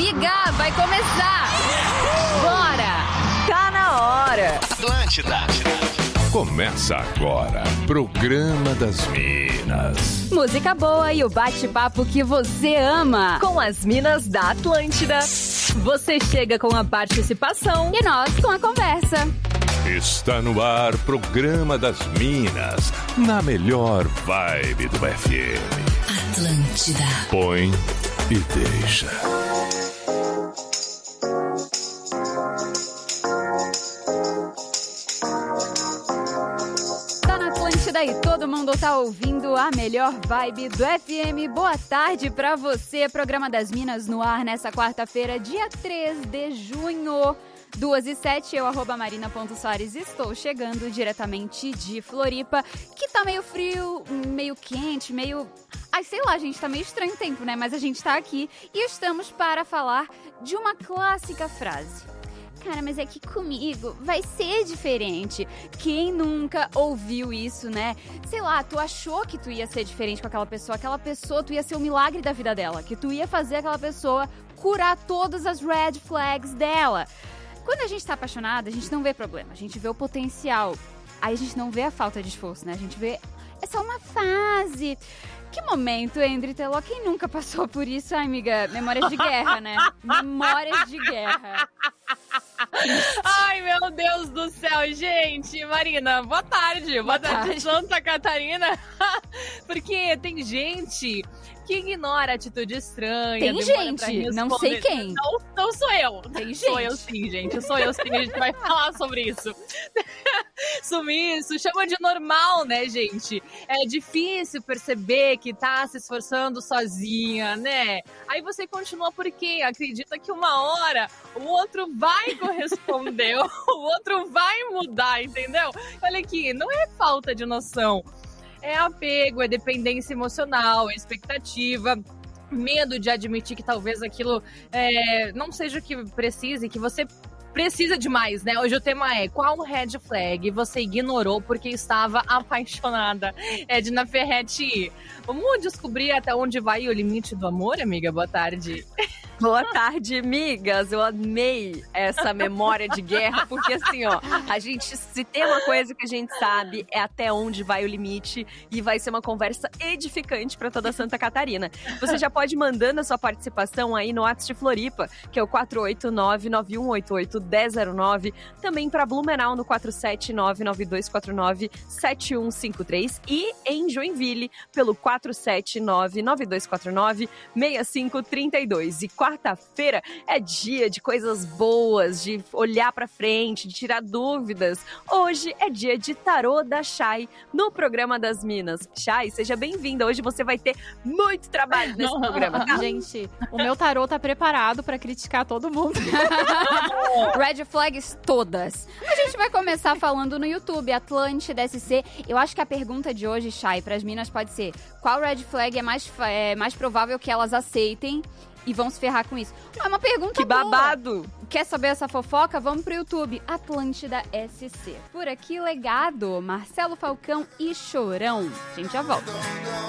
amiga, vai começar! Bora! Tá na hora! Atlântida! Começa agora, Programa das Minas. Música boa e o bate-papo que você ama. Com as minas da Atlântida. Você chega com a participação E nós com a conversa. Está no ar, Programa das Minas, na melhor vibe do FM. Atlântida. Põe e deixa. E todo mundo tá ouvindo a melhor vibe do FM. Boa tarde pra você. Programa das Minas no ar nessa quarta-feira, dia 3 de junho. 2h07, eu, @marina.soares, estou chegando diretamente de Floripa, que tá meio frio, meio quente, meio... Ai, sei lá, gente, tá meio estranho o tempo, né? Mas a gente tá aqui e estamos para falar de uma clássica frase. Cara, mas é que comigo vai ser diferente. Quem nunca ouviu isso, né? Sei lá, tu achou que tu ia ser diferente com aquela pessoa tu ia ser o milagre da vida dela, que tu ia fazer aquela pessoa curar todas as red flags dela. Quando a gente tá apaixonada, a gente não vê problema, a gente vê o potencial. Aí a gente não vê a falta de esforço, né? A gente vê, é só uma fase. Que momento, André Teló? Quem nunca passou por isso? Ai, amiga, memórias de guerra, né? Memórias de guerra. Ai, meu Deus do céu, gente. Marina, boa tarde. Boa tarde, Santa Catarina. Porque tem gente que ignora a atitude estranha. Tem gente, não sei quem. Não sou eu. Tem gente. Sou eu sim, gente. Sou eu sim, a gente vai falar sobre isso. Sumiço, chama de normal, né, gente? É difícil perceber que tá se esforçando sozinha, né? Aí você continua porque acredita que uma hora o outro vai corresponder, o outro vai mudar, entendeu? Olha aqui, não é falta de noção. É apego, é dependência emocional, é expectativa, medo de admitir que talvez aquilo não seja o que precise, que você precisa demais, né? Hoje o tema é: qual red flag você ignorou porque estava apaixonada? Edna Ferretti, vamos descobrir até onde vai o limite do amor, amiga? Boa tarde. Boa tarde, amigas. Eu amei essa memória de guerra, porque assim, ó, a gente, se tem uma coisa que a gente sabe, é até onde vai o limite, e vai ser uma conversa edificante para toda Santa Catarina. Você já pode ir mandando a sua participação aí no WhatsApp de Floripa, que é o 489-9188-1009, também para Blumenau no 479-9249-7153 e em Joinville pelo 479-9249-6532. E quarta-feira é dia de coisas boas, de olhar pra frente, de tirar dúvidas. Hoje é dia de tarô da Chay no Programa das Minas. Chay, seja bem-vinda. Hoje você vai ter muito trabalho nesse programa, tá? Gente, o meu tarô tá preparado pra criticar todo mundo. Red flags todas. A gente vai começar falando no YouTube, Atlântida SC. Eu acho que a pergunta de hoje, Chay, pras minas pode ser: qual red flag é mais provável que elas aceitem e vão se ferrar com isso? É uma pergunta que boa. Babado! Quer saber essa fofoca? Vamos pro YouTube, Atlântida SC. Por aqui, Legado, Marcelo Falcão e Chorão. A gente já volta.